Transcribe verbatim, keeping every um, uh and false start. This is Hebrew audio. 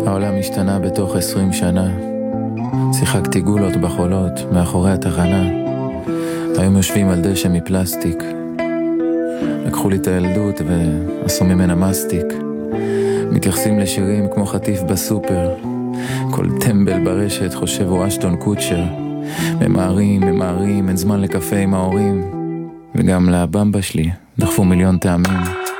העולם השתנה בתוך עשרים שנה. שיחקתי גולות בחולות מאחורי התחנה. היום יושבים על דשא מפלסטיק. לקחו לי את הילדות ועשו ממנה מסטיק. מתייחסים לשירים כמו חטיף בסופר. כל טמבל ברשת חושב הוא אשטון קוצ'ר. ממהרים, ממהרים, אין זמן לקפה עם ההורים. וגם לבמבה שלי דחפו מיליון טעמים.